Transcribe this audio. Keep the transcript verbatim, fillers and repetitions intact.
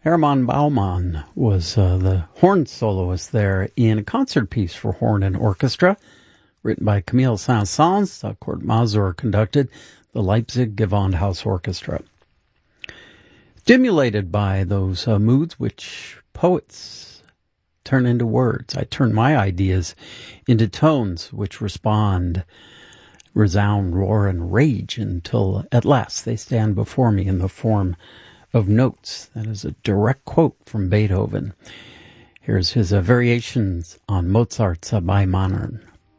Hermann Baumann was uh, the horn soloist there in a concert piece for horn and orchestra, written by Camille Saint-Saëns. uh, Kurt Masur conducted the Leipzig Gewandhaus Orchestra. Stimulated by those uh, moods which poets turn into words, I turn my ideas into tones which respond, resound, roar, and rage until at last they stand before me in the form of notes. That is a direct quote from Beethoven. Here's his uh, variations on Mozart's uh, Bei Mannern.